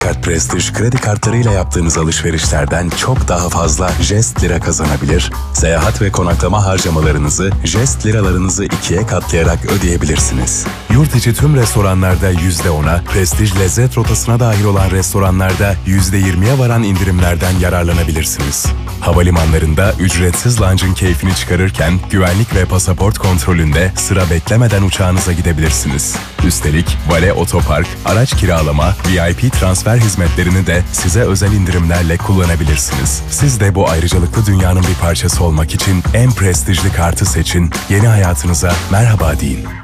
Kart Prestige kredi kartlarıyla yaptığınız alışverişlerden çok daha fazla Jest Lira kazanabilir, seyahat ve konaklama harcamalarınızı Jest Liralarınızı 2'ye katlayarak ödeyebilirsiniz. Yurt içi tüm restoranlarda %10'a, Prestige lezzet rotasına dahil olan restoranlarda %20'ye varan indirimlerden yararlanabilirsiniz. Havalimanlarında ücretsiz lounge'ın keyfini çıkarırken güvenlik ve pasaport kontrolünde sıra beklemeden uçağınıza gidebilirsiniz. Üstelik vale otopark, araç kiralama, VIP transfer hizmetlerini de size özel indirimlerle kullanabilirsiniz. Siz de bu ayrıcalıklı dünyanın bir parçası olmak için en prestijli kartı seçin, yeni hayatınıza merhaba deyin.